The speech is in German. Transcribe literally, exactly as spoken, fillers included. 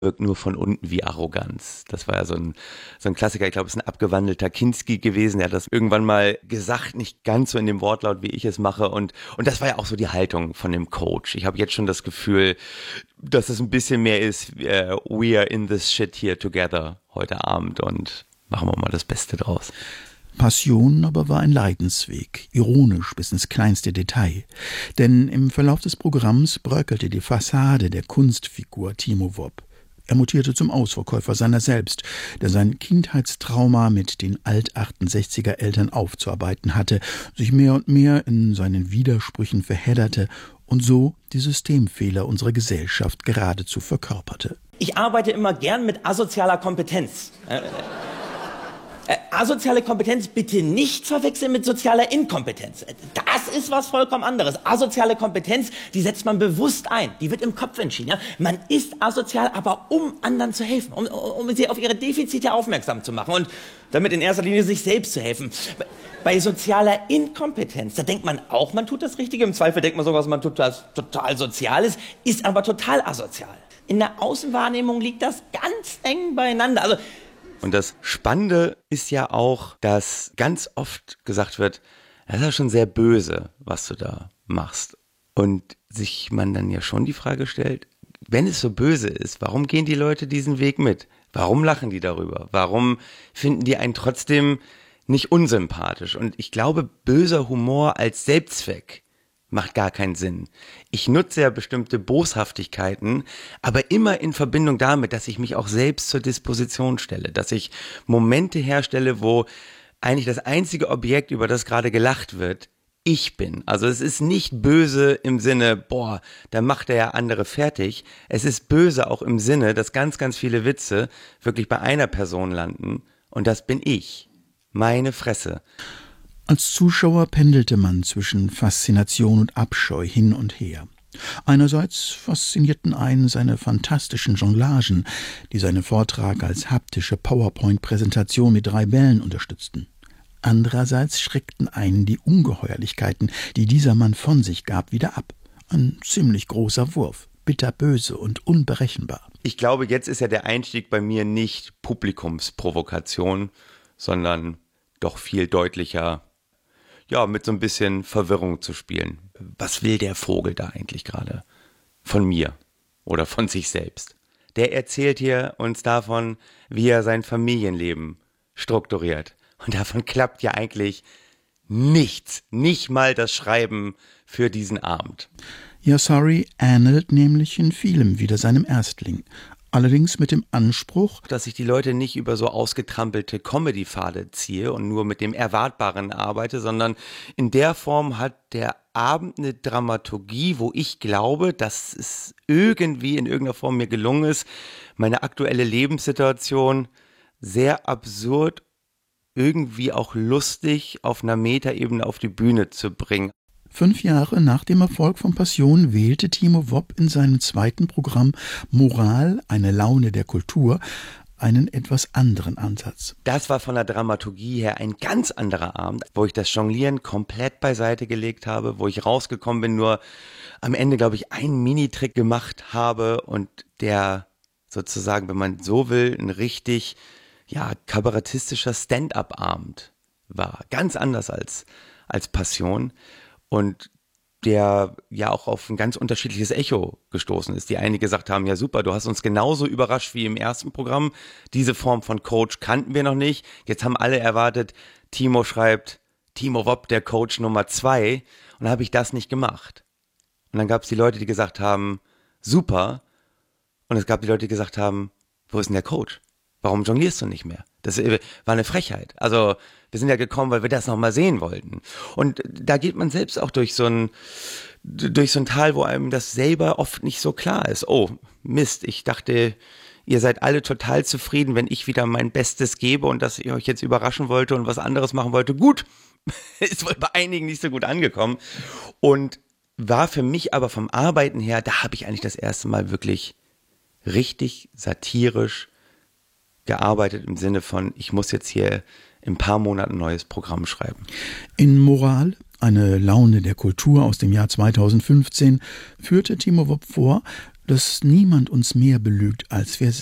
wirkt nur von unten wie Arroganz. Das war ja so ein, so ein Klassiker, ich glaube, es ist ein abgewandelter Kinski gewesen, der hat das irgendwann mal gesagt, nicht ganz so in dem Wortlaut, wie ich es mache und, und das war ja auch so die Haltung von dem Coach. Ich habe jetzt schon das Gefühl, dass es ein bisschen mehr ist, uh, we are in this shit here together heute Abend und machen wir mal das Beste draus. Passion aber war ein Leidensweg, ironisch bis ins kleinste Detail. Denn im Verlauf des Programms bröckelte die Fassade der Kunstfigur Timo Wopp. Er mutierte zum Ausverkäufer seiner selbst, der sein Kindheitstrauma mit den Alt-achtundsechziger Eltern aufzuarbeiten hatte, sich mehr und mehr in seinen Widersprüchen verhedderte und so die Systemfehler unserer Gesellschaft geradezu verkörperte. Ich arbeite immer gern mit asozialer Kompetenz. Äh, äh, asoziale Kompetenz bitte nicht verwechseln mit sozialer Inkompetenz. Das ist was vollkommen anderes. Asoziale Kompetenz, die setzt man bewusst ein. Die wird im Kopf entschieden. Ja? Man ist asozial, aber um anderen zu helfen, um, um sie auf ihre Defizite aufmerksam zu machen und damit in erster Linie sich selbst zu helfen. Bei sozialer Inkompetenz, da denkt man auch, man tut das Richtige. Im Zweifel denkt man sogar, man tut das total Soziales, ist aber total asozial. In der Außenwahrnehmung liegt das ganz eng beieinander. Also Und das Spannende ist ja auch, dass ganz oft gesagt wird, das ist ja schon sehr böse, was du da machst. Und sich man dann ja schon die Frage stellt, wenn es so böse ist, warum gehen die Leute diesen Weg mit? Warum lachen die darüber? Warum finden die einen trotzdem nicht unsympathisch? Und ich glaube, böser Humor als Selbstzweck macht gar keinen Sinn. Ich nutze ja bestimmte Boshaftigkeiten, aber immer in Verbindung damit, dass ich mich auch selbst zur Disposition stelle, dass ich Momente herstelle, wo eigentlich das einzige Objekt, über das gerade gelacht wird, ich bin. Also es ist nicht böse im Sinne, boah, da macht er ja andere fertig. Es ist böse auch im Sinne, dass ganz, ganz viele Witze wirklich bei einer Person landen und das bin ich. Meine Fresse. Als Zuschauer pendelte man zwischen Faszination und Abscheu hin und her. Einerseits faszinierten einen seine fantastischen Jonglagen, die seinen Vortrag als haptische PowerPoint-Präsentation mit drei Bällen unterstützten. Andererseits schreckten einen die Ungeheuerlichkeiten, die dieser Mann von sich gab, wieder ab. Ein ziemlich großer Wurf, bitterböse und unberechenbar. Ich glaube, jetzt ist ja der Einstieg bei mir nicht Publikumsprovokation, sondern doch viel deutlicher, ja, mit so ein bisschen Verwirrung zu spielen. Was will der Vogel da eigentlich gerade von mir oder von sich selbst? Der erzählt hier uns davon, wie er sein Familienleben strukturiert. Und davon klappt ja eigentlich nichts, nicht mal das Schreiben für diesen Abend. Yassari ähnelt nämlich in vielem wieder seinem Erstling. Allerdings mit dem Anspruch, dass ich die Leute nicht über so ausgetrampelte Comedy-Pfade ziehe und nur mit dem Erwartbaren arbeite, sondern in der Form hat der Abend eine Dramaturgie, wo ich glaube, dass es irgendwie in irgendeiner Form mir gelungen ist, meine aktuelle Lebenssituation sehr absurd, irgendwie auch lustig auf einer Metaebene auf die Bühne zu bringen. Fünf Jahre nach dem Erfolg von Passion wählte Timo Wopp in seinem zweiten Programm Moral, eine Laune der Kultur, einen etwas anderen Ansatz. Das war von der Dramaturgie her ein ganz anderer Abend, wo ich das Jonglieren komplett beiseite gelegt habe, wo ich rausgekommen bin, nur am Ende, glaube ich, einen Minitrick gemacht habe und der sozusagen, wenn man so will, ein richtig ja, kabarettistischer Stand-up-Abend war. Ganz anders als, als Passion. Und der ja auch auf ein ganz unterschiedliches Echo gestoßen ist. Die einen gesagt haben, ja super, du hast uns genauso überrascht wie im ersten Programm. Diese Form von Coach kannten wir noch nicht. Jetzt haben alle erwartet, Timo schreibt, Timo Wopp, der Coach Nummer zwei. Und dann habe ich das nicht gemacht. Und dann gab es die Leute, die gesagt haben, super. Und es gab die Leute, die gesagt haben, wo ist denn der Coach? Warum jonglierst du nicht mehr? Das war eine Frechheit. Also wir sind ja gekommen, weil wir das nochmal sehen wollten. Und da geht man selbst auch durch so ein durch so ein Tal, wo einem das selber oft nicht so klar ist. Oh, Mist, ich dachte, ihr seid alle total zufrieden, wenn ich wieder mein Bestes gebe und dass ich euch jetzt überraschen wollte und was anderes machen wollte. Gut, ist wohl bei einigen nicht so gut angekommen. Und war für mich aber vom Arbeiten her, da habe ich eigentlich das erste Mal wirklich richtig satirisch gearbeitet im Sinne von, ich muss jetzt hier in ein paar Monaten ein neues Programm schreiben. In Moral, eine Laune der Kultur aus dem Jahr zweitausendfünfzehn, führte Timo Wopp vor, dass niemand uns mehr belügt als wir